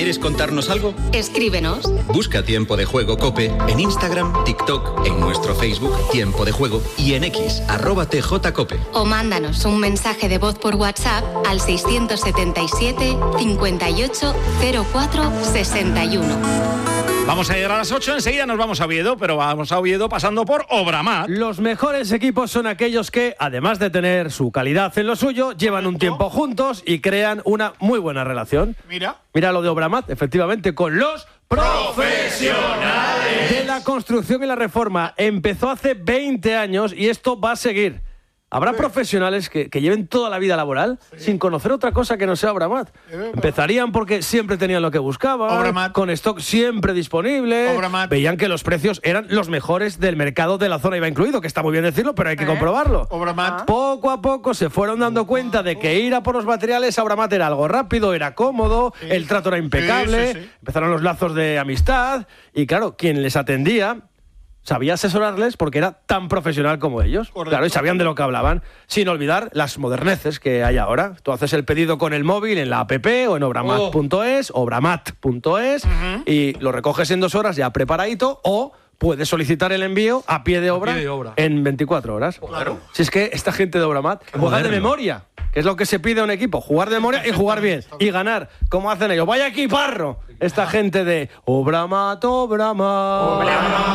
¿Quieres contarnos algo? Escríbenos. Busca Tiempo de Juego COPE en Instagram, TikTok, en nuestro Facebook Tiempo de Juego y en X, @TJCOPE. O mándanos un mensaje de voz por WhatsApp al 677 58 04 61. Vamos a llegar a las 8, enseguida nos vamos a Oviedo, pero vamos a Oviedo pasando por Obramat. Los mejores equipos son aquellos que, además de tener su calidad en lo suyo, llevan un tiempo juntos y crean una muy buena relación. Mira lo de Obramat, efectivamente, con los profesionales de la construcción y la reforma. Empezó hace 20 años y esto va a seguir. Habrá profesionales que lleven toda la vida laboral sin conocer otra cosa que no sea Obramat. Empezarían porque siempre tenían lo que buscaban, Obramat. con stock siempre disponible, Obramat. veían que los precios eran los mejores del mercado de la zona, iba incluido, que está muy bien decirlo, pero hay que comprobarlo. Obramat. Poco a poco se fueron dando cuenta de que ir a por los materiales a Obramat era algo rápido, era cómodo, el trato era impecable, sí. empezaron los lazos de amistad y claro, quien les atendía sabía asesorarles porque era tan profesional como ellos. Correcto. Claro, y sabían de lo que hablaban. Sin olvidar las moderneces que hay ahora. Tú haces el pedido con el móvil en la app o en obramat.es, obramat.es, y lo recoges en 2 horas ya preparadito, o puedes solicitar el envío a pie de obra, en 24 horas. Claro. Si es que esta gente de Obramat juega de memoria, que es lo que se pide a un equipo, jugar de memoria y jugar bien, y ganar, como hacen ellos. ¡Vaya equiparro! Esta gente de Obramat, Obramat.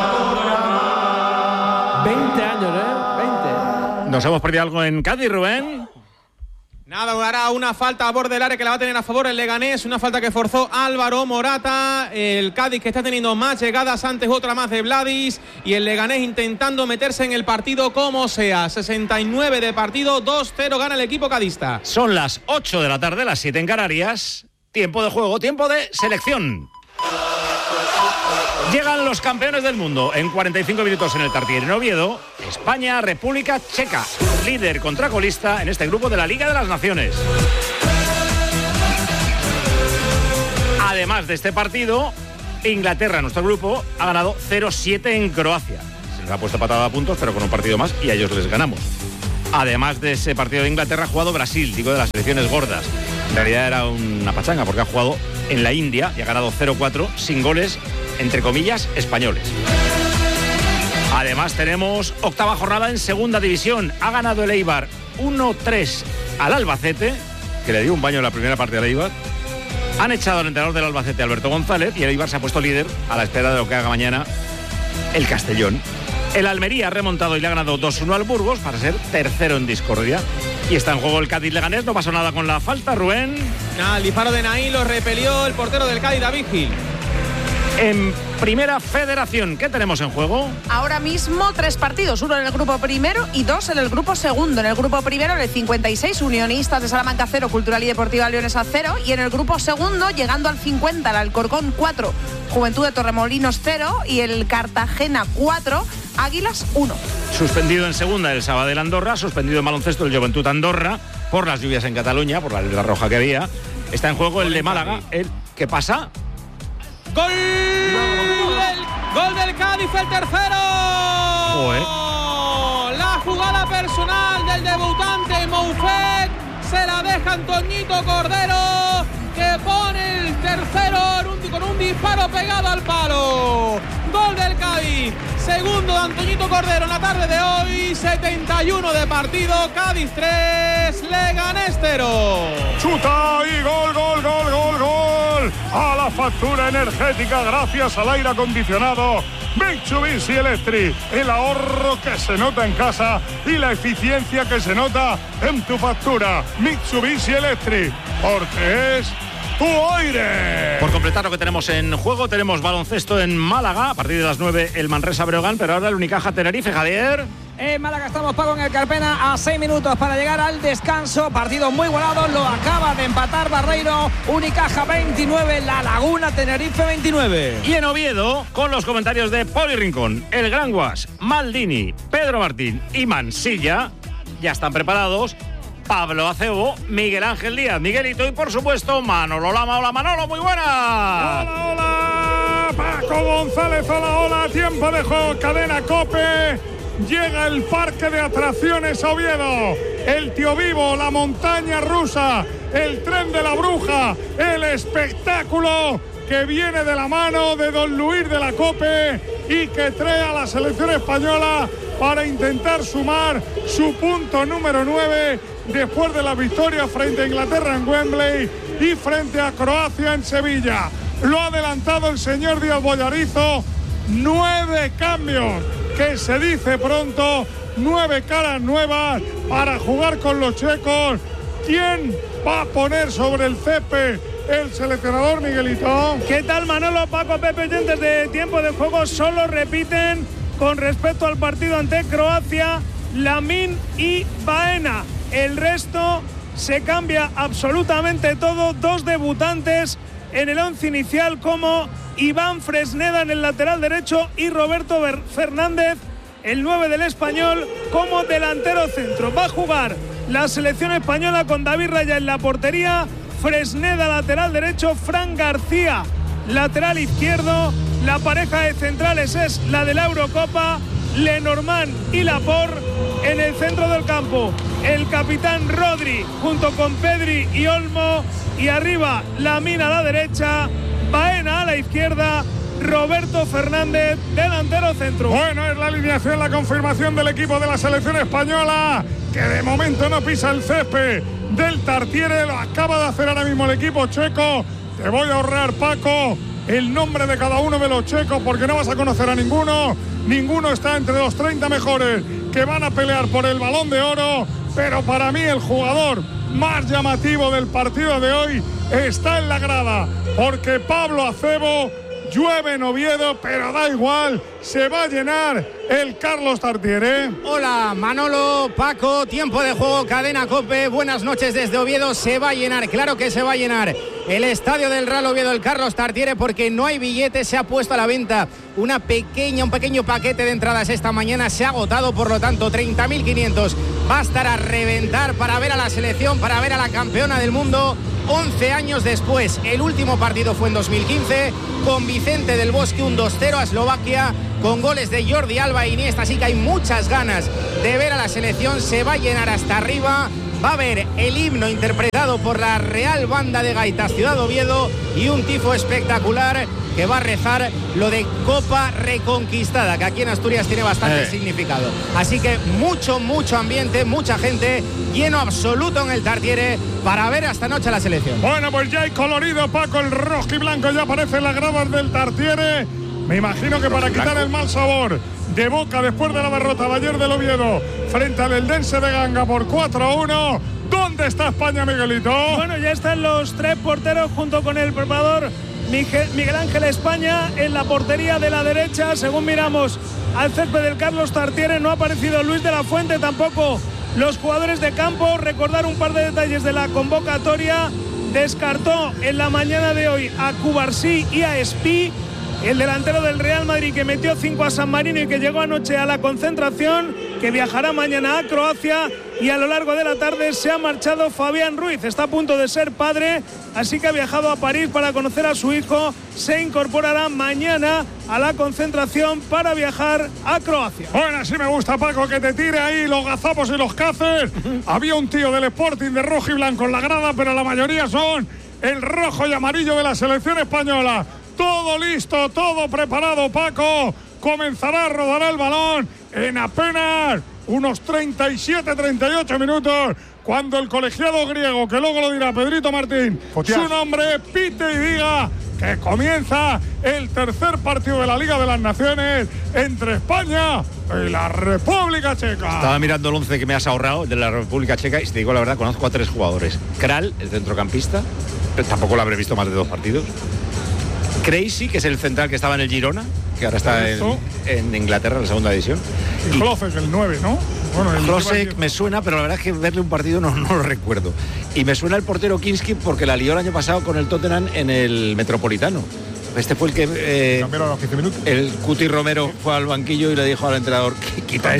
20 años, ¿eh? 20. Nos hemos perdido algo en Cádiz, Rubén. Nada, hará una falta a borde del área que la va a tener a favor el Leganés, una falta que forzó Álvaro Morata, el Cádiz que está teniendo más llegadas, antes otra más de Vladis, y el Leganés intentando meterse en el partido como sea. 69 de partido, 2-0 gana el equipo cadista. Son las 8 de la tarde, las 7 en Canarias. Tiempo de juego, tiempo de selección. Llegan los campeones del mundo en 45 minutos en el Tartiere en Oviedo. España, República Checa, líder contra colista en este grupo de la Liga de las Naciones. Además de este partido, Inglaterra, nuestro grupo, ha ganado 0-7 en Croacia. Se les ha puesto patada a puntos, pero con un partido más, y a ellos les ganamos. Además de ese partido de Inglaterra, ha jugado Brasil, digo, de las selecciones gordas. En realidad era una pachanga, porque ha jugado en la India y ha ganado 0-4 sin goles, entre comillas, españoles. Además tenemos octava jornada en segunda división. Ha ganado el Eibar 1-3 al Albacete, que le dio un baño en la primera parte al Eibar. Han echado al entrenador del Albacete, Alberto González, y el Eibar se ha puesto líder a la espera de lo que haga mañana el Castellón. El Almería ha remontado y le ha ganado 2-1 al Burgos para ser tercero en discordia. Y está en juego el Cádiz Leganés, no pasó nada con la falta, Rubén. Nada, el disparo de Naí lo repelió el portero del Cádiz, David Gil. En Primera Federación, ¿qué tenemos en juego? Ahora mismo 3 partidos, 1 en el grupo primero y 2 en el grupo segundo. En el grupo primero, en el 56, Unionistas de Salamanca 0, Cultural y Deportiva Leonesa 0. Y en el grupo segundo, llegando al 50, el Alcorcón 4, Juventud de Torremolinos 0. Y el Cartagena 4, Águilas 1. Suspendido en segunda el Sabadell Andorra, suspendido en baloncesto el Joventut Andorra por las lluvias en Cataluña, por la alerta roja que había. Está en juego el de Málaga. ¿Qué pasa? ¡Gol! ¡Gol del Cádiz, el tercero! Joder. La jugada personal del debutante Moufet se la deja Antoñito Cordero, que pone el tercero con un disparo pegado al palo. Gol del Cádiz, segundo de Antoñito Cordero en la tarde de hoy. 71 de partido, Cádiz 3, Leganés 0. Chuta y gol, gol, gol, gol, gol. A la factura energética gracias al aire acondicionado Mitsubishi Electric. El ahorro que se nota en casa y la eficiencia que se nota en tu factura. Mitsubishi Electric, porque es tu aire. Por completar lo que tenemos en juego, tenemos baloncesto en Málaga, a partir de las 9 el Manresa Breogán, pero ahora el Unicaja Tenerife, Javier. En Málaga estamos, Paco, en el Carpena, a 6 minutos para llegar al descanso. Partido muy igualado, lo acaba de empatar Barreiro. Unicaja 29, La Laguna, Tenerife 29. Y en Oviedo, con los comentarios de Poli Rincón, el Gran Guas, Maldini, Pedro Martín y Mansilla, ya están preparados. Pablo Acebo, Miguel Ángel Díaz, Miguelito y por supuesto Manolo Lama. Hola Manolo, muy buenas. Hola, hola, Paco González, hola, hola, tiempo de juego, cadena COPE. Llega el parque de atracciones a Oviedo, el Tío Vivo, la montaña rusa, el tren de la bruja, el espectáculo que viene de la mano de don Luis de la Cope y que trae a la selección española para intentar sumar su punto número 9 después de la victoria frente a Inglaterra en Wembley y frente a Croacia en Sevilla. Lo ha adelantado el señor Díaz Bollarizo, 9 cambios, que se dice pronto, 9 caras nuevas para jugar con los checos. ¿Quién va a poner sobre el césped el seleccionador Miguelito? ¿Qué tal, Manolo, Paco, Pepe, oyentes de Tiempo de Juego? Solo repiten con respecto al partido ante Croacia, Lamine y Baena. El resto se cambia absolutamente todo. 2 debutantes en el once inicial como Iván Fresneda en el lateral derecho y Roberto Fernández, el 9 del Español, como delantero centro. Va a jugar la selección española con David Raya en la portería, Fresneda lateral derecho, Fran García lateral izquierdo. La pareja de centrales es la de la Eurocopa, Lenormand y Laporte en el centro del campo. El capitán Rodri junto con Pedri y Olmo, y arriba Lamine a la derecha, Baena a la izquierda, Roberto Fernández delantero centro. Bueno, es la alineación, la confirmación del equipo de la selección española, que de momento no pisa el césped del Tartiere. Lo acaba de hacer ahora mismo el equipo checo. Te voy a ahorrar, Paco, el nombre de cada uno de los checos porque no vas a conocer a ninguno. Ninguno está entre los 30 mejores que van a pelear por el Balón de Oro, pero para mí el jugador más llamativo del partido de hoy está en la grada, porque Pablo Acebo. Llueve en Oviedo, pero da igual, se va a llenar el Carlos Tartiere. Hola, Manolo, Paco, Tiempo de Juego, Cadena COPE, buenas noches desde Oviedo. Se va a llenar, claro que se va a llenar el estadio del Real Oviedo, el Carlos Tartiere, porque no hay billetes. Se ha puesto a la venta un pequeño paquete de entradas esta mañana, se ha agotado, por lo tanto 30.500 va a estar a reventar para ver a la selección, para ver a la campeona del mundo 11 años después. El último partido fue en 2015 con Vicente del Bosque, un 2-0 a Eslovaquia, con goles de Jordi Alba e Iniesta. Así que hay muchas ganas de ver a la selección. Se va a llenar hasta arriba. Va a haber el himno interpretado por la Real Banda de Gaitas Ciudad Oviedo y un tifo espectacular que va a rezar lo de Copa Reconquistada, que aquí en Asturias tiene bastante significado. Así que mucho ambiente, mucha gente, lleno absoluto en el Tartiere para ver esta noche a la selección. Bueno, pues ya hay colorido, Paco, el rojo y blanco ya aparece en las gradas del Tartiere. Me imagino que para quitar el mal sabor de boca después de la derrota de ayer del Oviedo frente al Eldense de Ganga por 4-1. ¿Dónde está España, Miguelito? Bueno, ya están los 3 porteros junto con el preparador Miguel Ángel España en la portería de la derecha. Según miramos al césped del Carlos Tartiere, no ha aparecido Luis de la Fuente, tampoco los jugadores de campo. Recordar un par de detalles de la convocatoria. Descartó en la mañana de hoy a Cubarsí y a Espí, el delantero del Real Madrid que metió 5 a San Marino y que llegó anoche a la concentración, que viajará mañana a Croacia. Y a lo largo de la tarde se ha marchado Fabián Ruiz, está a punto de ser padre, así que ha viajado a París para conocer a su hijo. Se incorporará mañana a la concentración para viajar a Croacia. Bueno, así me gusta, Paco, que te tire ahí los gazapos y los caces. Había un tío del Sporting de rojo y blanco en la grada, pero la mayoría son el rojo y amarillo de la selección española. Todo listo, todo preparado, Paco. Comenzará, rodará el balón en apenas unos 37-38 minutos, cuando el colegiado griego, que luego lo dirá Pedrito Martín, su nombre, pite y diga que comienza el tercer partido de la Liga de las Naciones entre España y la República Checa. Estaba mirando el 11 que me has ahorrado de la República Checa y si te digo la verdad, conozco a 3 jugadores. Kral, el centrocampista, pero tampoco lo habré visto más de 2 partidos. Crazy, que es el central que estaba en el Girona, que ahora está en Inglaterra, en la segunda división. Y Klosek, el 9, ¿no? Bueno, el Klosek me suena, pero la verdad es que verle un partido no lo recuerdo. Y me suena el portero Kinski porque la lió el año pasado con el Tottenham en el Metropolitano. Este fue el que cambiaron a los 15 minutos. El Cuti Romero fue al banquillo y le dijo al entrenador: quita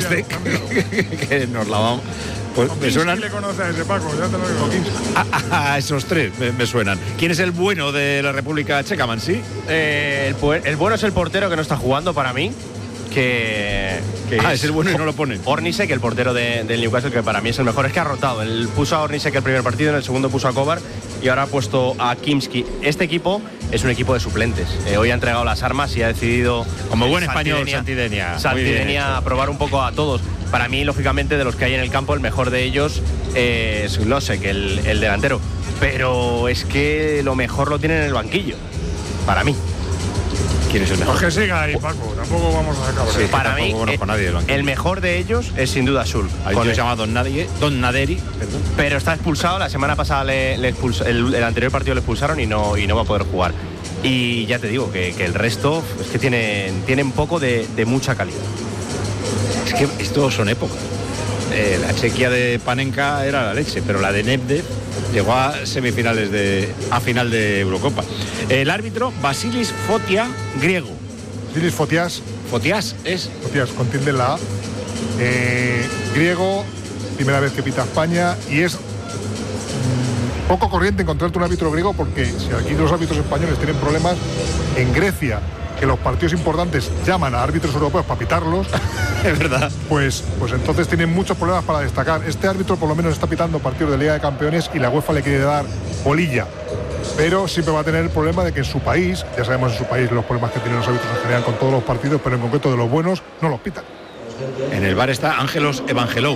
que nos la vamos. Pues me suenan. ¿Quién le conoce a ese, Paco? Ya te lo digo. A esos 3 me suenan. ¿Quién es el bueno de la República Checa, Mansi? El bueno es el portero que no está jugando para mí. que es el bueno y no lo ponen. Ornisek, el portero del Newcastle, que para mí es el mejor. Es que ha rotado. Él puso a Ornisek el primer partido, en el segundo puso a Kovar y ahora ha puesto a Kimski. Este equipo es un equipo de suplentes. Hoy ha entregado las armas y ha decidido, como buen español, Santidenia, a probar un poco a todos. Para mí, lógicamente, de los que hay en el campo, el mejor de ellos es Losek, el delantero. Pero es que lo mejor lo tiene en el banquillo, para mí. ¿Quién es el mejor? Pues que siga ahí, Paco. Tampoco vamos a sacar. Sí, para mí, el mejor de ellos es sin duda Sul. Hay un tío llamado Don Naderi, perdón. Pero está expulsado. La semana pasada el anterior partido le expulsaron y no va a poder jugar. Y ya te digo que el resto es que tienen poco de mucha calidad. Es que estos son épocas. La Chequia de Panenka era la leche, pero la de Nedved llegó a final de Eurocopa. El árbitro, Vasilis Fotia, griego. Vasilis Fotias. Fotias es. Fotias, con tilde en la A. Griego, primera vez que pita España, y es poco corriente encontrarte un árbitro griego, porque si aquí los árbitros españoles tienen problemas, en Grecia, que los partidos importantes llaman a árbitros europeos para pitarlos, es verdad, pues entonces tienen muchos problemas para destacar. Este árbitro por lo menos está pitando partidos de Liga de Campeones y la UEFA le quiere dar bolilla, pero siempre va a tener el problema de que en su país, ya sabemos en su país los problemas que tienen los árbitros en general con todos los partidos, pero en concreto de los buenos no los pitan. En el bar está Ángelos Evangelou,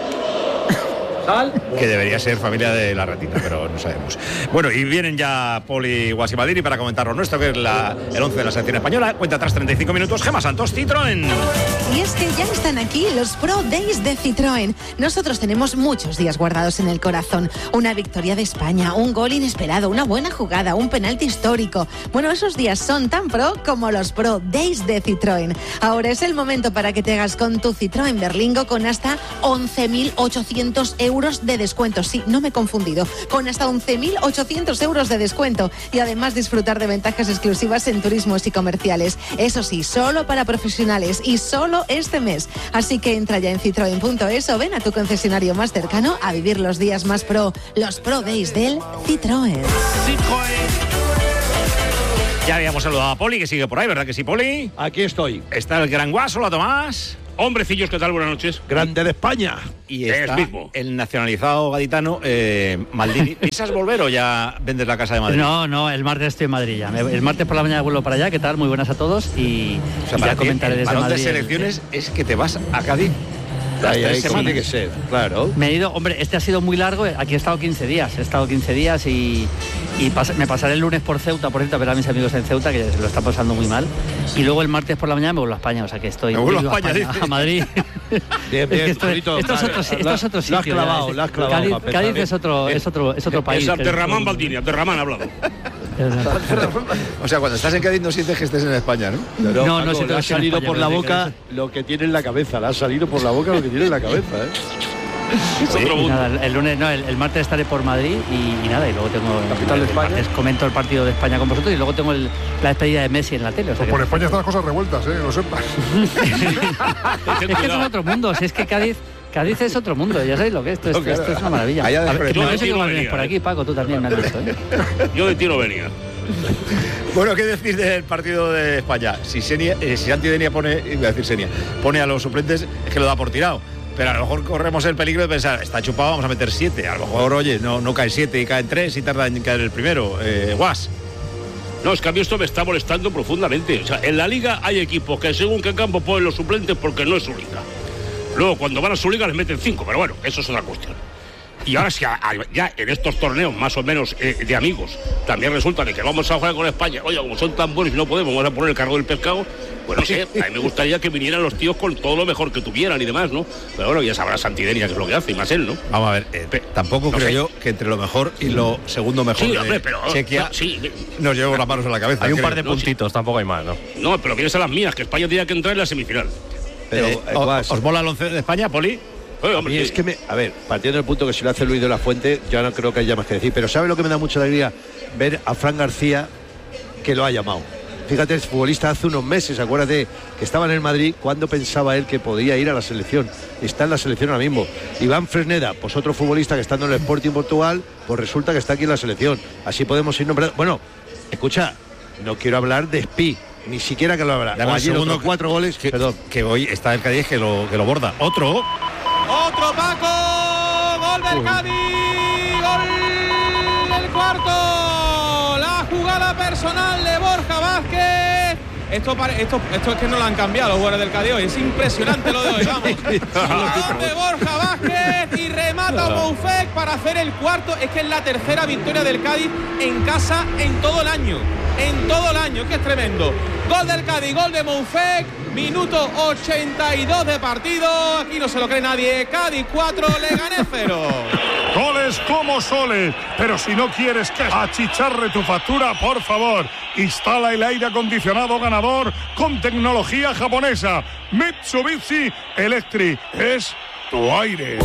que debería ser familia de la ratita, pero no sabemos. Bueno, y vienen ya Poli Guasimadini para comentar lo nuestro, que es el 11 de la selección española. Cuenta atrás 35 minutos. Gemma Santos, Citroën. Y es que ya están aquí los Pro Days de Citroën. Nosotros tenemos muchos días guardados en el corazón. Una victoria de España, un gol inesperado, una buena jugada, un penalti histórico. Bueno, esos días son tan pro como los Pro Days de Citroën. Ahora es el momento para que te hagas con tu Citroën Berlingo con hasta 11.800 euros de descuento. Sí, no me he confundido. Con hasta 11.800 euros de descuento. Y además disfrutar de ventajas exclusivas en turismos y comerciales. Eso sí, solo para profesionales y solo este mes. Así que entra ya en citroen.es o ven a tu concesionario más cercano a vivir los días más pro. Los Pro Days del Citroën. Ya habíamos saludado a Poli, que sigue por ahí, ¿verdad que sí, Poli? Aquí estoy. Está el gran Guaso, la Tomás. Hombrecillos, ¿qué tal? Buenas noches. Grande de España. Y está el nacionalizado gaditano Maldini. ¿Piensas volver o ya vendes la casa de Madrid? No, el martes estoy en Madrid ya. El martes por la mañana vuelvo para allá. ¿Qué tal? Muy buenas a todos. Y ya comentaré desde Madrid. El balón de selecciones es que te vas a Cádiz. Ahí tiene que ser, claro. Me he ido, hombre, este ha sido muy largo. Aquí he estado 15 días. Y me pasaré el lunes por Ceuta, por cierto, a ver a mis amigos en Ceuta, que se lo están pasando muy mal. Y luego el martes por la mañana me vuelvo a España, o sea que estoy a Madrid. Bien, esto es otro sitio. Lo has clavado. Cádiz es otro país. Es Abderramán Baldini, Abderramán ha hablado. O sea, cuando estás en Cádiz no sientes que estés en España, ¿no? No, le ha salido por la boca lo que tiene en la cabeza. Le ha salido por la boca lo que tiene en la cabeza, Nada, el lunes, el martes estaré por Madrid y luego tengo capital de España. Comento el partido de España con vosotros y luego tengo la despedida de Messi en la tele. O sea por España están las cosas revueltas, lo sepas. Es que esto es otro mundo, si es que Cádiz es otro mundo, ya sabéis lo que es, esto es una maravilla. Yo de ti no venía. Por aquí, Paco, tú también me has visto. Yo de ti no venía. Bueno, ¿qué decir del partido de España? Si Santidenia pone a los suplentes, es que lo da por tirado. Pero a lo mejor corremos el peligro de pensar, está chupado, vamos a meter 7. A lo mejor, oye, no cae 7 y caen 3 y tarda en caer el primero. Guas. No, es que a mí esto me está molestando profundamente. O sea, en la liga hay equipos que según qué campo ponen los suplentes porque no es su liga. Luego, cuando van a su liga les meten 5, pero bueno, eso es otra cuestión. Y ahora si ya en estos torneos más o menos de amigos también resulta de que vamos a jugar con España, oye, como son tan buenos y no podemos, vamos a poner el cargo del pescado, pues no sé, a mí me gustaría que vinieran los tíos con todo lo mejor que tuvieran y demás, ¿no? Pero bueno, ya sabrá Santidenia qué es lo que hace, y más él, ¿no? Vamos a ver, tampoco creo yo que entre lo mejor y lo segundo mejor Chequia nos llevemos las manos a la cabeza. Hay un par de puntitos, tampoco hay más, ¿no? No, pero vienes a las mías, que España tenía que entrar en la semifinal. Pero, ¿os mola el 11 de España, Poli? Y es que partiendo del punto que si lo hace Luis de la Fuente, ya no creo que haya más que decir, pero ¿sabe lo que me da mucha alegría? Ver a Fran García, que lo ha llamado. Fíjate, el futbolista hace unos meses, acuérdate, que estaba en el Madrid, cuando pensaba él que podía ir a la selección. Está en la selección ahora mismo. Iván Fresneda, pues otro futbolista que estando en el Sporting Portugal, pues resulta que está aquí en la selección. Así podemos ir nombrando. Bueno, escucha, no quiero hablar de Espí, ni siquiera que lo abra. Dame un segundo, otros 4 goles. Que hoy está el Cádiz que lo borda. Otro Paco, gol del Cádiz, gol del cuarto, la jugada personal de Borja Vázquez. Esto es que no lo han cambiado los jugadores del Cádiz hoy, es impresionante lo de hoy, vamos. Gol de Borja Vázquez y remata Moufek para hacer el cuarto. Es que es la tercera victoria del Cádiz en casa en todo el año, que es tremendo. Gol del Cádiz, gol de Moufek, minuto 82 de partido, aquí no se lo cree nadie. Cádiz 4, Leganés 0. Goles como soles, pero si no quieres que achicharre tu factura, por favor, instala el aire acondicionado ganador con tecnología japonesa. Mitsubishi Electric es tu aire.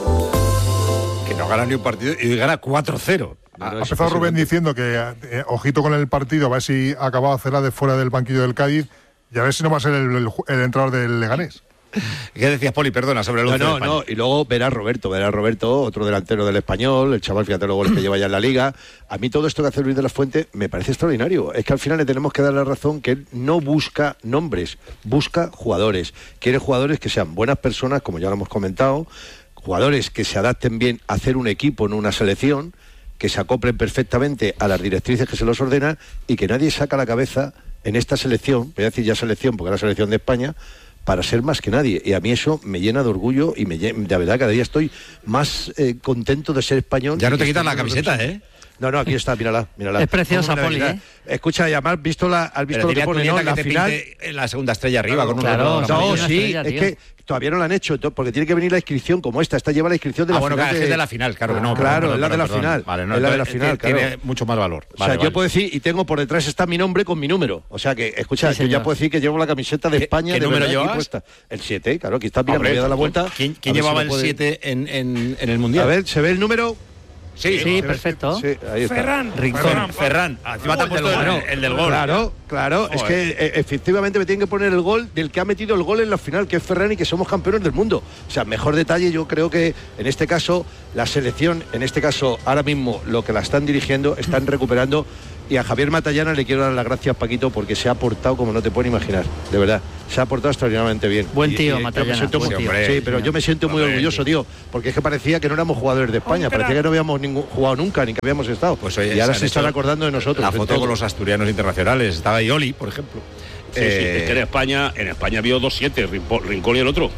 Que no gana ni un partido y gana 4-0. Ha empezado Rubén diciendo que ojito con el partido, a ver si acababa Celades fuera del banquillo del Cádiz y a ver si no va a ser el entrenador del Leganés. ¿Qué decías, Poli? Perdona, sobre el 11 de España. No, y luego verá Roberto, otro delantero del Español, el chaval, fíjate los goles que lleva ya en la Liga. A mí todo esto que hace Luis de la Fuente me parece extraordinario. Es que al final le tenemos que dar la razón que él no busca nombres, busca jugadores. Quiere jugadores que sean buenas personas, como ya lo hemos comentado, jugadores que se adapten bien a hacer un equipo en una selección, que se acoplen perfectamente a las directrices que se los ordenan y que nadie saca la cabeza en esta selección, voy a decir ya selección porque es la selección de España, para ser más que nadie. Y a mí eso me llena de orgullo y de verdad cada día estoy más contento de ser español. Ya no te quitas la camiseta, ¿eh? No, aquí está, mírala. Es preciosa, Poli, ¿eh? Escucha, y además, ¿has visto lo que pone en la final? En la segunda estrella arriba, con un sí, es que todavía no la han hecho, porque tiene que venir la inscripción como esta lleva la inscripción de la final. Claro, es de la final, claro que no. Claro, es la de la final. Vale, es la de la final, claro. Tiene mucho más valor. O sea, yo puedo decir, y tengo por detrás está mi nombre con mi número. O sea que, escucha, yo ya puedo decir que llevo la camiseta de España. ¿Qué número llevas? El 7, claro, aquí está, mira, me voy a dar la vuelta. ¿Quién llevaba el 7 en el Mundial? A ver, ¿se ve el número? Sí, perfecto. Sí, ahí está. Ferran. Encima te ha puesto el del gol. Claro. Es que efectivamente me tienen que poner el gol del que ha metido el gol en la final, que es Ferran, y que somos campeones del mundo. O sea, mejor detalle, yo creo que en este caso la selección, ahora mismo lo que la están dirigiendo, están recuperando. Y a Javier Matallana le quiero dar las gracias, Paquito, porque se ha portado como no te puedes imaginar, de verdad. Se ha portado extraordinariamente bien. Buen tío, Matallana. Sí, pero yo me siento muy orgulloso, tío, porque es que parecía que no éramos jugadores de España, parecía que no habíamos jugado nunca, ni que habíamos estado. Pues oye, y ahora se están acordando de nosotros. La foto con los asturianos internacionales. Estaba Ioli, por ejemplo. Sí, es que en España vio 2-7, Rincón y el otro.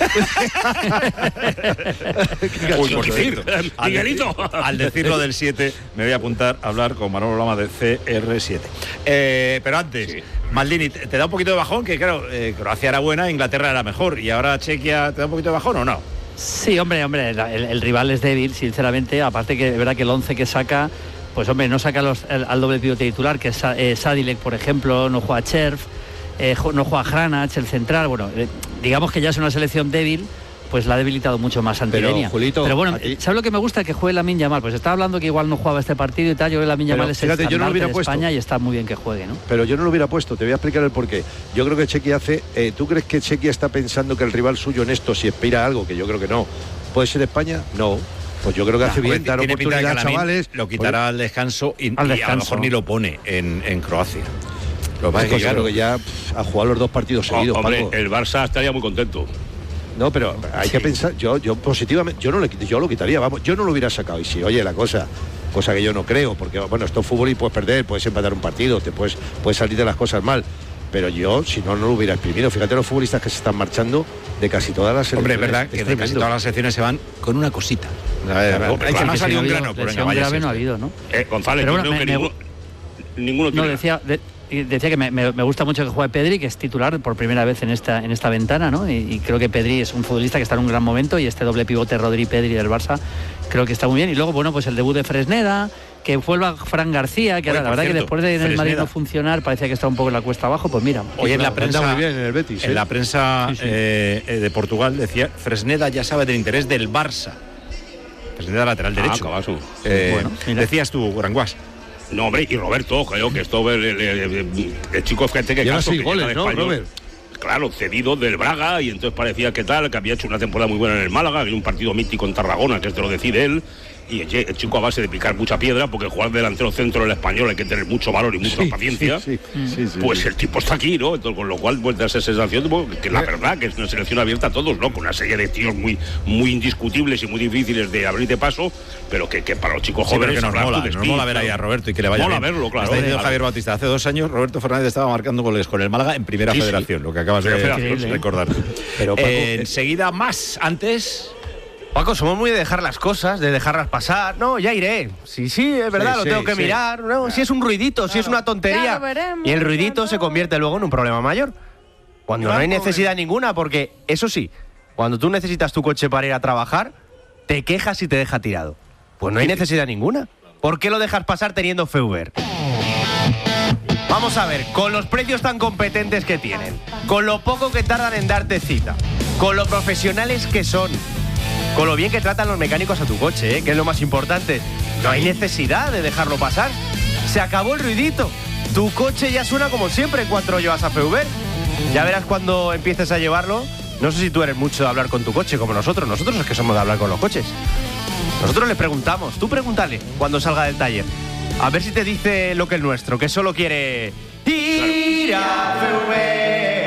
Uy, por decir, Miguelito. Al decir lo del 7, me voy a apuntar a hablar con Manolo Lama de CR7. Pero antes, Maldini, ¿te da un poquito de bajón? Que claro, Croacia era buena, Inglaterra era mejor, y ahora Chequia, ¿te da un poquito de bajón o no? Sí, hombre, el rival es débil, sinceramente, aparte que es verdad que el 11 que saca, pues hombre, no saca al doble pivote titular, que es Sadilek, por ejemplo, no juega Cherf, no juega Hranac, el central, bueno, digamos que ya es una selección débil, pues la ha debilitado mucho más ante Lenia. Pero bueno, ¿sabes lo que me gusta? Que juegue Lamine Yamal. Pues estaba hablando que igual no jugaba este partido y tal. Yo creo que Lamine Yamal es el estandarte de España y está muy bien que juegue, ¿no? Pero yo no lo hubiera puesto, te voy a explicar el porqué. Yo creo que Chequia hace... ¿Tú crees que Chequia está pensando que el rival suyo en esto, si aspira a algo, que yo creo que no, puede ser España? No. Pues yo creo que hace bien dar oportunidad a chavales. Lo quitará al descanso y a lo mejor ni lo pone en Croacia. Lo que pasa es que claro que ya ha jugado los 2 partidos seguidos. Hombre, el Barça estaría muy contento. No, pero hay que pensar, yo positivamente, yo lo quitaría, vamos, yo no lo hubiera sacado. Y si oye la cosa que yo no creo, porque bueno, esto es fútbol y puedes perder, puedes empatar un partido, puedes salir de las cosas mal. Pero yo, si no lo hubiera exprimido. Fíjate los futbolistas que se están marchando de casi todas las selecciones. Hombre, es verdad que de casi todas las selecciones se van con una cosita. Hay que no ha salido un grano, pero venga, vaya. No ha habido, ¿no? González, yo creo que ninguno tiene. Decía que me gusta mucho que juegue Pedri, que es titular por primera vez en esta ventana, ¿no? Y creo que Pedri es un futbolista que está en un gran momento, y este doble pivote Rodri-Pedri del Barça creo que está muy bien. Y luego, bueno, pues el debut de Fresneda, que vuelva Fran García, que la verdad que después de en el Madrid no funcionar, parecía que estaba un poco en la cuesta abajo, pues mira. Hoy en la prensa, muy bien en el Betis, en la prensa de Portugal decía, Fresneda ya sabe del interés del Barça. Fresneda lateral derecho. Bueno, decías tú, Granguas. No, hombre, y Roberto, creo que esto el chico que tenga lleva 6 goles, ¿no, Robert? Claro, cedido del Braga, y entonces parecía que había hecho una temporada muy buena en el Málaga, que un partido mítico en Tarragona, que este lo decide él, y el chico a base de picar mucha piedra, porque jugar delantero centro del Español hay que tener mucho valor y mucha paciencia, pues el tipo está aquí, ¿no? Entonces, con lo cual vuelve a esa sensación que la verdad que es una selección abierta a todos, ¿no? Con una serie de tíos muy indiscutibles y muy difíciles de abrir de paso, pero que para los chicos jóvenes que nos mola ver ahí a Roberto y que le vaya mola bien. Verlo, claro. Está diciendo Javier Bautista, hace 2 años Roberto Fernández estaba marcando goles con el Málaga en Primera Federación, lo que acabas de recordar. Pero Paco, enseguida más, antes... Paco, somos muy de dejar las cosas, de dejarlas pasar. No, ya iré. Sí, es verdad, lo tengo que mirar. No, si es un ruidito, si es una tontería. Y el ruidito se convierte luego en un problema mayor. Cuando no hay necesidad ninguna, porque, eso sí, cuando tú necesitas tu coche para ir a trabajar, te quejas y te deja tirado. Pues no hay necesidad ninguna. ¿Por qué lo dejas pasar teniendo Feuber? Vamos a ver, con los precios tan competentes que tienen, con lo poco que tardan en darte cita, con lo profesionales que son, con lo bien que tratan los mecánicos a tu coche, que es lo más importante, no hay necesidad de dejarlo pasar. Se acabó el ruidito. Tu coche ya suena como siempre en cuanto lo llevas a Feuber. Ya verás cuando empieces a llevarlo. No sé si tú eres mucho de hablar con tu coche como nosotros. Nosotros es que somos de hablar con los coches. Nosotros le preguntamos. Tú pregúntale cuando salga del taller. A ver si te dice lo que es nuestro, que solo quiere ir a Feuber.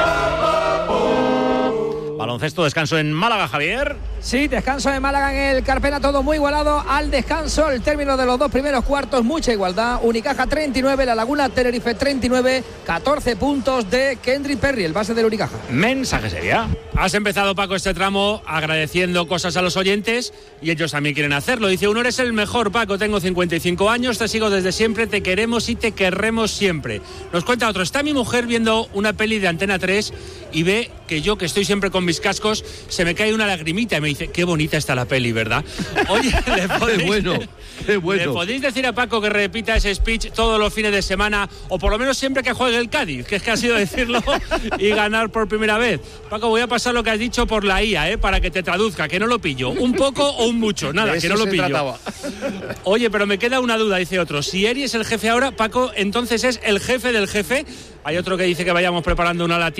Baloncesto, descanso en Málaga, Javier. Sí, descanso en Málaga en el Carpena, todo muy igualado al descanso. El término de los 2 primeros cuartos, mucha igualdad. Unicaja 39, La Laguna Tenerife 39, 14 puntos de Kendrick Perry, el base del Unicaja. Mensaje sería. Has empezado, Paco, este tramo agradeciendo cosas a los oyentes y ellos también quieren hacerlo. Dice uno, eres el mejor, Paco, tengo 55 años, te sigo desde siempre, te queremos y te querremos siempre. Nos cuenta otro, está mi mujer viendo una peli de Antena 3 y ve que yo, que estoy siempre con mis cascos, se me cae una lagrimita y me dice, qué bonita está la peli, ¿verdad? Oye, ¿le podéis decir a Paco que repita ese speech todos los fines de semana o por lo menos siempre que juegue el Cádiz, que es que ha sido decirlo y ganar por primera vez? Paco, voy a pasar lo que has dicho por la IA, para que te traduzca, que no lo pillo. ¿Un poco o un mucho? Nada, que no lo pillo. Oye, pero me queda una duda, dice otro. Si Eri es el jefe ahora, Paco, entonces es el jefe del jefe. Hay otro que dice que vayamos preparando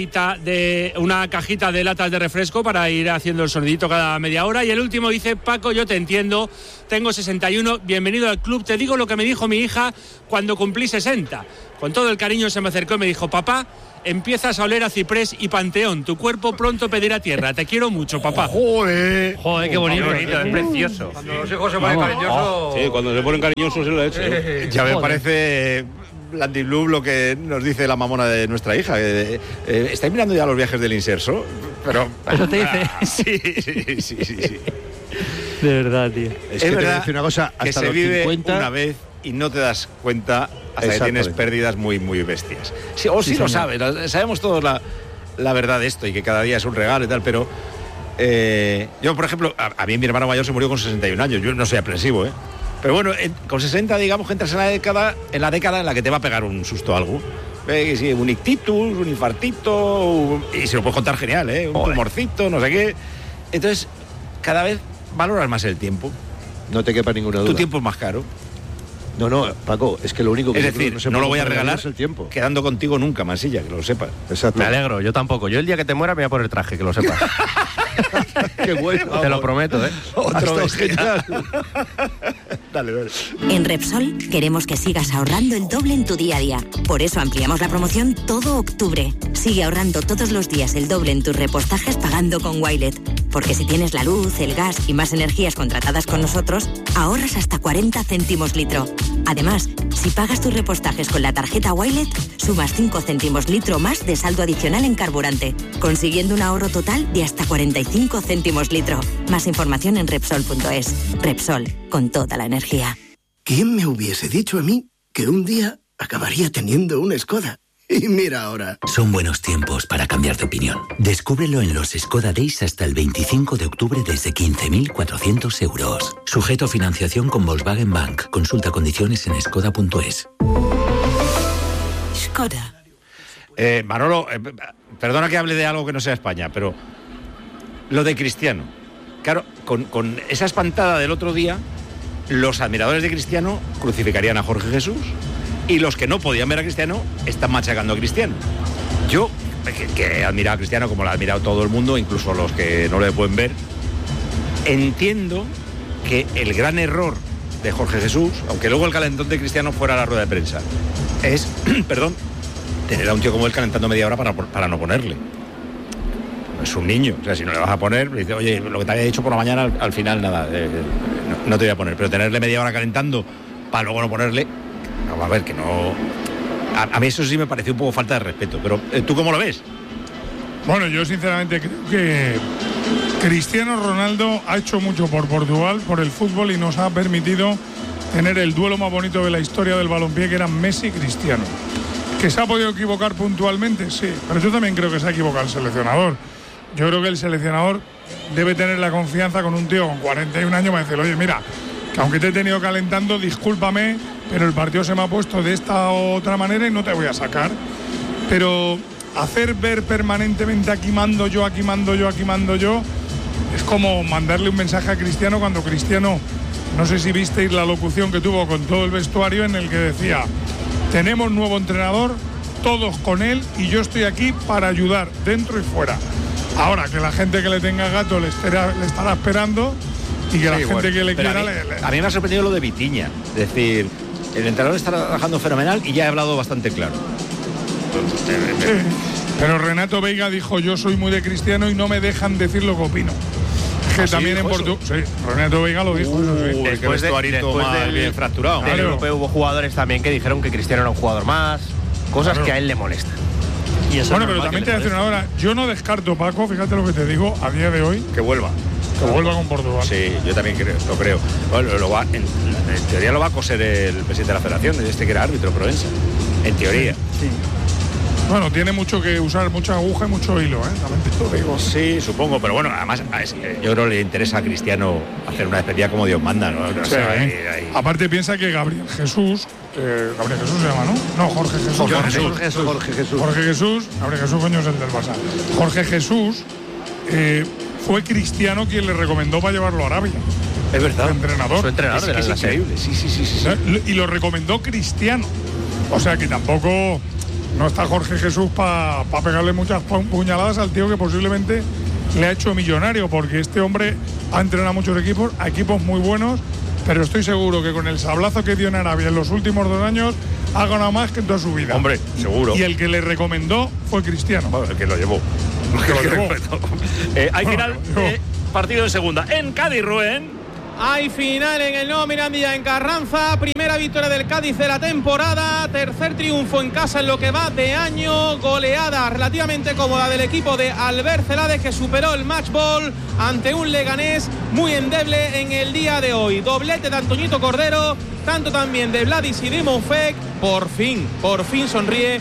una cajita de latas de refresco para ir haciendo el sonidito cada media hora. Y el último dice, Paco, yo te entiendo, tengo 61, bienvenido al club, te digo lo que me dijo mi hija cuando cumplí 60. Con todo el cariño se me acercó y me dijo, papá, empiezas a oler a ciprés y panteón, tu cuerpo pronto pedirá tierra, te quiero mucho, papá. Joder, qué bonito, es precioso. Cuando los hijos se ponen cariñosos... Sí, cuando se ponen cariñosos es la leche. Ya me parece... Landy Blue, lo que nos dice la mamona de nuestra hija. ¿Estáis mirando ya los viajes del inserso? Pero ¿eso te dice? Sí. De verdad, tío. Es que verdad una cosa, que se vive 50... una vez y no te das cuenta hasta que tienes pérdidas muy, muy bestias. Sí, lo sabes, sabemos todos la verdad de esto y que cada día es un regalo y tal, pero yo, por ejemplo, a mí mi hermano mayor se murió con 61 años, yo no soy aprensivo, pero bueno, con 60 digamos que entras en la década en la que te va a pegar un susto algo. Sí, un ictitus, un infartito, y se lo puedes contar genial, un tumorcito, no sé qué. Entonces, cada vez valoras más el tiempo. No te quepa ninguna duda. Tu tiempo es más caro. No, Paco, es que lo único que... Es decir, no lo voy a regalar el tiempo. Quedando contigo nunca, Mansilla, que lo sepas. Exacto. Me alegro, yo tampoco. Yo el día que te muera me voy a poner traje, que lo sepas. Qué bueno. Te lo prometo, Otro genial. Dale. En Repsol queremos que sigas ahorrando el doble en tu día a día. Por eso ampliamos la promoción todo octubre. Sigue ahorrando todos los días el doble en tus repostajes pagando con Wilet. Porque si tienes la luz, el gas y más energías contratadas con nosotros, ahorras hasta 40 céntimos litro. Además, si pagas tus repostajes con la tarjeta Wilet, sumas 5 céntimos litro más de saldo adicional en carburante, consiguiendo un ahorro total de hasta 45 céntimos litro. Más información en Repsol.es. Repsol, con toda la energía. ¿Quién me hubiese dicho a mí que un día acabaría teniendo una Skoda? Y mira ahora. Son buenos tiempos para cambiar de opinión. Descúbrelo en los Skoda Days hasta el 25 de octubre desde 15.400 euros. Sujeto a financiación con Volkswagen Bank. Consulta condiciones en skoda.es. Skoda. Manolo, perdona que hable de algo que no sea España, pero lo de Cristiano. Claro, con esa espantada del otro día, los admiradores de Cristiano crucificarían a Jorge Jesús. Y los que no podían ver a Cristiano están machacando a Cristiano. Yo, que he admirado a Cristiano como lo ha admirado todo el mundo, incluso los que no le pueden ver, entiendo que el gran error de Jorge Jesús, aunque luego el calentón de Cristiano fuera a la rueda de prensa, es, perdón, tener a un tío como él calentando media hora para no ponerle. No es un niño, o sea, si no le vas a poner, le dice, oye, lo que te había dicho por la mañana, al final nada, no te voy a poner, pero tenerle media hora calentando para luego no ponerle, no, a ver, que no... A mí eso sí me pareció un poco falta de respeto, pero ¿tú cómo lo ves? Bueno, yo sinceramente creo que Cristiano Ronaldo ha hecho mucho por Portugal, por el fútbol, y nos ha permitido tener el duelo más bonito de la historia del balompié, que eran Messi y Cristiano. ¿Que se ha podido equivocar puntualmente? Sí, pero yo también creo que se ha equivocado el seleccionador. Yo creo que el seleccionador debe tener la confianza con un tío con 41 años para decirle, oye, mira, que aunque te he tenido calentando, discúlpame, pero el partido se me ha puesto de esta u otra manera y no te voy a sacar. Pero hacer ver permanentemente aquí mando yo, es como mandarle un mensaje a Cristiano cuando Cristiano, no sé si visteis la locución que tuvo con todo el vestuario, en el que decía, tenemos nuevo entrenador, todos con él, y yo estoy aquí para ayudar dentro y fuera. Ahora, que la gente que le tenga gato le estará esperando, y que la gente que le quiera... A mí me ha sorprendido lo de Vitinha, es decir, el entrenador está trabajando fenomenal y ya he hablado bastante claro. Pero Renato Veiga dijo, yo soy muy de Cristiano y no me dejan decir lo que opino. Que también en Portugal... Sí, Renato Veiga lo dijo. Después del bien fracturado. Del europeo hubo jugadores también que dijeron que Cristiano era un jugador más, cosas que a él le molestan. Y eso bueno, pero también te voy a decir una hora, yo no descarto, Paco, fíjate lo que te digo, a día de hoy... Que vuelva con Portugal. Sí, yo también lo creo. Bueno, en teoría lo va a coser el presidente de la federación, que era árbitro, Provenza. En teoría. Sí. Bueno, tiene mucho que usar, mucha aguja y mucho hilo, también te lo digo. Sí, supongo, pero bueno, además yo creo que le interesa a Cristiano hacer una despedida como Dios manda, ¿no? O sea, aparte piensa que Gabriel Jesús se llama, ¿no? No, Jorge Jesús. Jorge Jesús, Gabriel Jesús, coño, es el del Barça. Jorge Jesús fue Cristiano quien le recomendó para llevarlo a Arabia. Es verdad. El entrenador. Su entrenador es increíble. Sí. Y lo recomendó Cristiano. O sea que tampoco no está Jorge Jesús para pegarle muchas puñaladas al tío que posiblemente le ha hecho millonario, porque este hombre ha entrenado a muchos equipos, a equipos muy buenos, pero estoy seguro que con el sablazo que dio en Arabia en los últimos 2 años ha ganado más que en toda su vida. Hombre, seguro. Y el que le recomendó fue Cristiano. Bueno, el que lo llevó. Hay final, partido en segunda. En Cádiz, Rubén. Hay final en el Nuevo Mirandilla en Carranza. Primera victoria del Cádiz de la temporada. Tercer triunfo en casa en lo que va de año. Goleada relativamente cómoda del equipo de Albert Celades, que superó el match ball ante un Leganés muy endeble en el día de hoy. Doblete de Antoñito Cordero, tanto también de Vladis y de Monfec. Por fin sonríe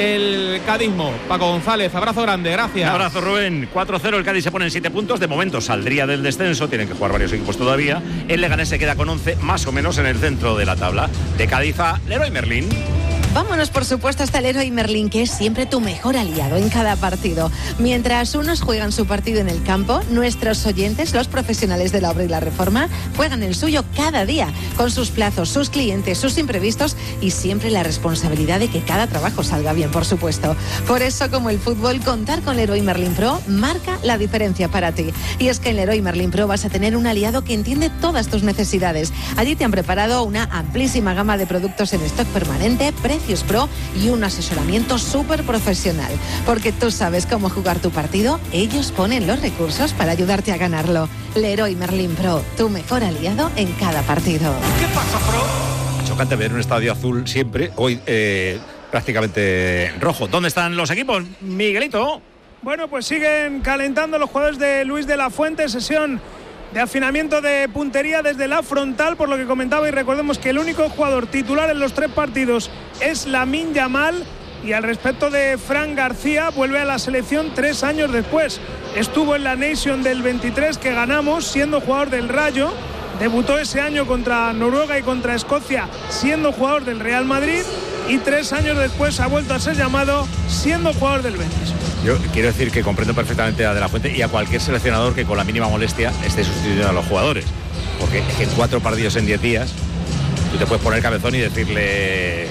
el cadismo. Paco González, abrazo grande, gracias. Un abrazo, Rubén. 4-0, el Cádiz se pone en 7 puntos. De momento saldría del descenso, tienen que jugar varios equipos todavía. El Leganés se queda con 11, más o menos en el centro de la tabla. De Cádiz a Leroy Merlín. Vámonos, por supuesto, hasta el Leroy Merlín, que es siempre tu mejor aliado en cada partido. Mientras unos juegan su partido en el campo, nuestros oyentes, los profesionales de la obra y la reforma, juegan el suyo cada día, con sus plazos, sus clientes, sus imprevistos y siempre la responsabilidad de que cada trabajo salga bien, por supuesto. Por eso, como el fútbol, contar con Leroy Merlín Pro marca la diferencia para ti. Y es que en Leroy Merlín Pro vas a tener un aliado que entiende todas tus necesidades. Allí te han preparado una amplísima gama de productos en stock permanente, precios pro y un asesoramiento súper profesional. Porque tú sabes cómo jugar tu partido, ellos ponen los recursos para ayudarte a ganarlo. Leroy Merlín Pro, tu mejor aliado en cada partido. ¿Qué pasa, Pro? Chocante ver un estadio azul siempre, hoy prácticamente rojo. ¿Dónde están los equipos, Miguelito? Bueno, pues siguen calentando los jugadores de Luis de la Fuente, sesión de afinamiento de puntería desde la frontal, por lo que comentaba, y recordemos que el único jugador titular en los 3 partidos es Lamine Yamal, y al respecto de Fran García, vuelve a la selección 3 años después. Estuvo en la Nation del 23 que ganamos siendo jugador del Rayo, debutó ese año contra Noruega y contra Escocia siendo jugador del Real Madrid, y 3 años después ha vuelto a ser llamado siendo jugador del Betis. Yo quiero decir que comprendo perfectamente a De la Fuente y a cualquier seleccionador que con la mínima molestia esté sustituyendo a los jugadores, porque es que en 4 partidos en 10 días tú te puedes poner cabezón y decirle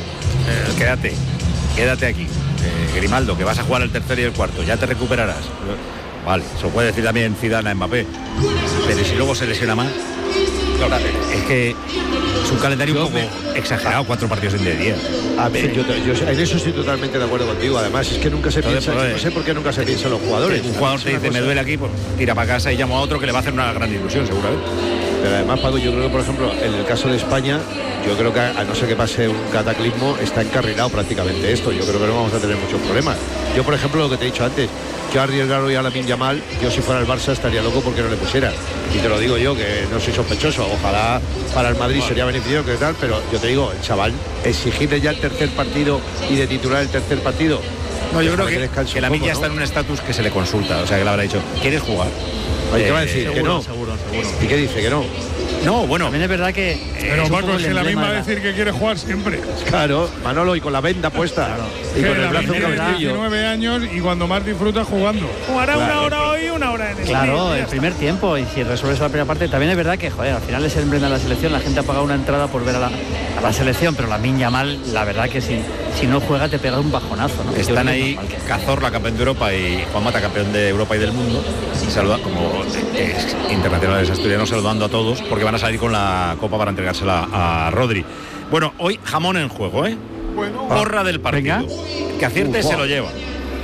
quédate aquí, Grimaldo, que vas a jugar el tercero y el cuarto, ya te recuperarás. Vale, eso puede decir también Zidane a Mbappé, pero si luego se lesiona más, Ahora, es que es un calendario un poco exagerado, 4 partidos en 10 días. A ver, yo en eso estoy totalmente de acuerdo contigo. Además, es que nunca se piensa, no sé por qué nunca se piensa en los jugadores. Un jugador te dice, me duele aquí, pues tira para casa y llamo a otro que le va a hacer una gran ilusión, seguramente. Pero además, Paco, yo creo que, por ejemplo, en el caso de España, yo creo que a no ser que pase un cataclismo, está encarrilado prácticamente esto. Yo creo que no vamos a tener muchos problemas. Yo, por ejemplo, lo que te he dicho antes, yo arriesgar hoy a Lamine Yamal, yo si fuera el Barça estaría loco porque no le pusiera. Y te lo digo yo, que no soy sospechoso. Ojalá para el Madrid sería beneficioso que tal, pero yo te digo, el chaval, exigirle ya el tercer partido y de titular el tercer partido. No, yo creo que Lamine ya está en un estatus que se le consulta. O sea, que le habrá dicho, ¿quieres jugar? Oye, ¿qué va a decir? Seguro, que no. Seguro. ¿Y qué dice? Que no. No, bueno. También es verdad que. Pero Paco, es que Lamine va a decir que quiere jugar siempre. Claro, Manolo, y con la venda puesta. Claro. Y con el brazo tiene 19 años y cuando más disfruta jugando. Jugará una hora hoy y una hora en el Claro, el primer tiempo. Y si resuelves la primera parte, también es verdad que, joder, al final es el emblema de la selección. La gente ha pagado una entrada por ver a la selección, pero Lamine Yamal, la verdad que si no juega te pega un bajonazo, ¿no? Están ahí Cazorla, campeón de Europa, y Juan Mata, campeón de Europa y del mundo, saluda como internacionales asturianos, saludando a todos porque van a salir con la copa para entregársela a Rodri. Bueno, hoy jamón en juego, ¿eh? Porra del partido. Venga. Que acierte se lo lleva.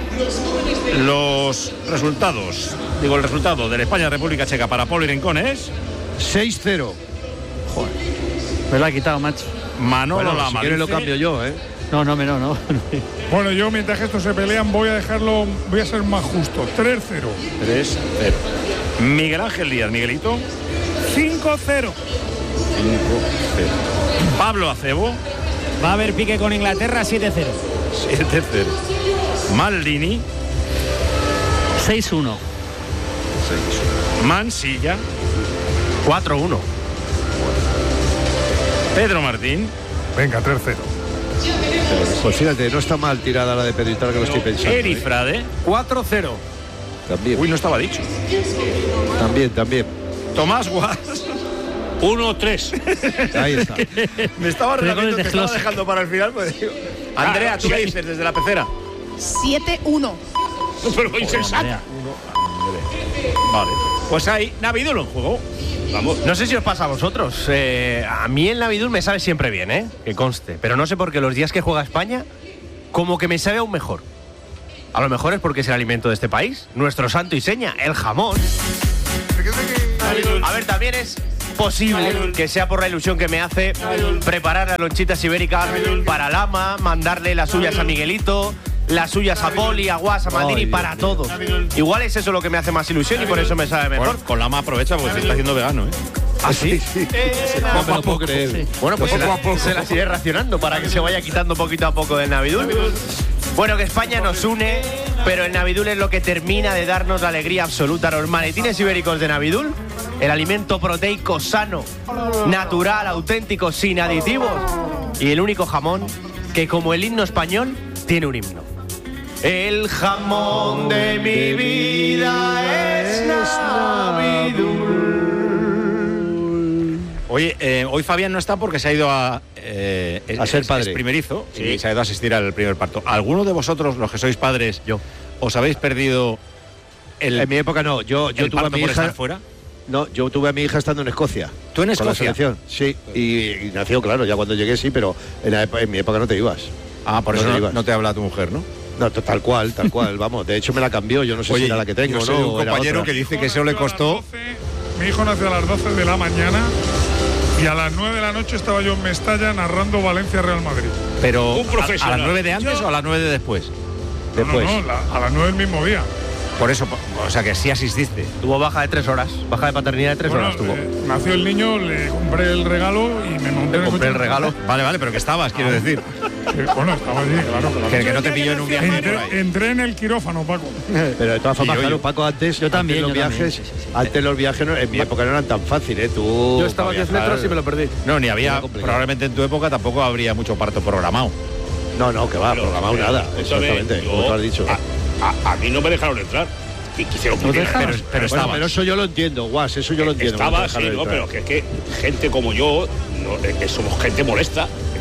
Los resultados, el resultado de la España-República Checa para Poli Rincón es 6-0. Joder, me lo ha quitado, macho. Manolo si quieres lo cambio yo, ¿eh? No. Bueno, yo mientras que estos se pelean voy a ser más justo. 3-0. 3-0. Miguel Ángel Díaz, Miguelito. 5-0. Pablo Acebo. Va a haber pique con Inglaterra, 7-0. 7-0. Maldini. 6-1. Mansilla. 4-1. Pedro Martín. Venga, 3-0. Pues fíjate, no está mal tirada la de Pedrital, que lo estoy pensando. Eri Frade. 4-0. También. Uy, no estaba dicho. También. Tomás Guas. 1-3. Ahí está. Me estaba relamiendo, te estaba dejando para el final. Pues, digo. Andrea, ¿tú qué dices desde la pecera? 7-1. Pero insensata. Vale. Pues hay Navidul en juego. Vamos. No sé si os pasa a vosotros. A mí el Navidul me sabe siempre bien, que conste. Pero no sé por qué los días que juega España, como que me sabe aún mejor. A lo mejor es porque es el alimento de este país, nuestro santo y seña, el jamón. A ver, también es posible que sea por la ilusión que me hace preparar las lonchitas ibéricas para Lama, mandarle las suyas a Miguelito, las suyas a Poli, a Guas, a Maldini, para todos. Igual es eso lo que me hace más ilusión y por eso me sabe mejor. Bueno, con Lama aprovecha porque se está haciendo vegano, ¿eh? ¿Ah, sí? No me lo puedo creer. Sí. Bueno, pues se la sigue racionando para que se vaya quitando poquito a poco del Navidul. Bueno, que España nos une, pero el Navidul es lo que termina de darnos la alegría absoluta. Los maletines ibéricos de Navidul, el alimento proteico sano, natural, auténtico, sin aditivos, y el único jamón que, como el himno español, tiene un himno. El jamón de mi vida es Navidul. Oye, hoy Fabián no está porque se ha ido a ser padre. Es primerizo, sí. Y se ha ido a asistir al primer parto. ¿Alguno de vosotros, los que sois padres, os habéis perdido En mi época no. Yo tuve a mi hija fuera. No, yo tuve a mi hija estando en Escocia. ¿Tú en Escocia? Sí, y nació, claro, ya cuando llegué sí, pero en mi época no te ibas. Ah, por eso no te habla tu mujer, ¿no? No, tal cual, vamos. De hecho me la cambió, yo no sé si era la que tengo, ¿no? Un compañero que dice que eso le costó. Mi hijo nació a las 12 de la mañana y a las 9 de la noche estaba yo en Mestalla narrando Valencia-Real Madrid. Pero ¿a las 9 de antes o a las 9 de después? Después. No, a las 9 del mismo día. Por eso, o sea que sí asististe. Tuvo baja de 3 horas, baja de paternidad de 3 horas tuvo. Nació el niño, le compré el regalo y me monté en el coche. el regalo. Vale, pero que estabas, quiero decir. Bueno, estaba allí, claro. Que no te pilló en un viaje. Entré en el quirófano, Paco. Pero de todas formas, claro, Paco, antes los viajes, antes los viajes en mi época no eran tan fáciles. Yo estaba a 10 metros y me lo perdí. No, ni había, probablemente en tu época tampoco habría mucho parto programado. No, que va, programado nada, exactamente, como tú has dicho. A mí no me dejaron entrar. Y quisieron pero estaba. Pero eso yo lo entiendo, Guas, eso yo lo entiendo. Estaba, sí, no, pero que gente como yo, que somos gente molesta,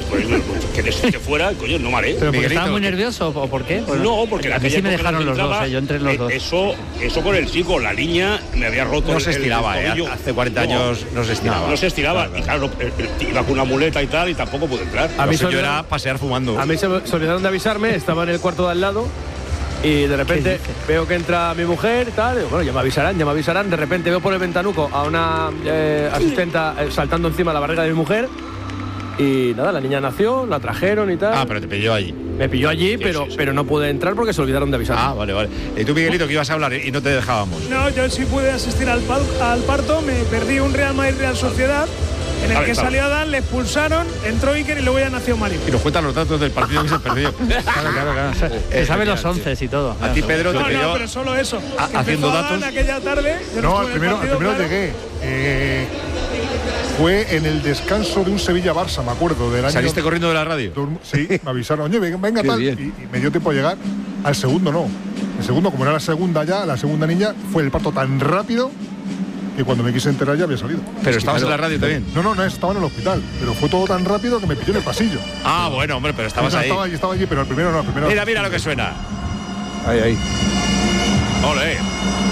Pues que fuera, coño, no mareé. ¿Pero porque estaba muy nervioso o por qué? No, porque a mí sí me dejaron los dos, yo entre los dos. Eso con el chico, la niña me había roto. No se estiraba, el hace 40 años no se estiraba. No se estiraba, y claro, iba con una muleta y tal, y tampoco pude entrar. A mí yo era pasear fumando. A mí se olvidaron de avisarme, estaba en el cuarto de al lado. Y de repente veo que entra mi mujer, tal, y digo, bueno, ya me avisarán. De repente veo por el ventanuco a una asistenta saltando encima de la barriga de mi mujer. Y nada, la niña nació, la trajeron y tal. Ah, pero te pilló allí. Me pilló allí, pero no pude entrar porque se olvidaron de avisar. Ah, vale. Y tú, Miguelito, que ibas a hablar y no te dejábamos. No, yo sí pude asistir al parto, me perdí un Real Madrid-Real Sociedad. En el que salió Adán, le expulsaron, entró Iker y luego ya nació Mario. Y nos cuentan los datos del partido que se perdió. Claro. Se saben los 11 y todo. A ti, Pedro, te pidió... No, pero solo eso. Haciendo datos. Aquella tarde. No, al primero llegué. Fue en el descanso de un Sevilla-Barça, me acuerdo, del año... ¿Saliste corriendo de la radio? Sí, me avisaron, oye, venga tal, y me dio tiempo a llegar. Al segundo no. El segundo, como era la segunda niña, fue el parto tan rápido que cuando me quise enterar ya había salido. ¿Pero estabas en la radio también? No, estaba en el hospital, pero fue todo tan rápido que me pilló en el pasillo. Ah, bueno, hombre, pero estabas ahí. Estaba allí, pero el primero no. Mira lo que suena. Ahí. Ole.